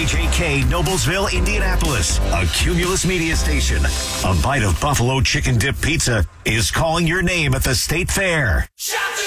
KHAK, Noblesville, Indianapolis, a Cumulus media station. A bite of buffalo chicken dip pizza is calling your name at the State Fair.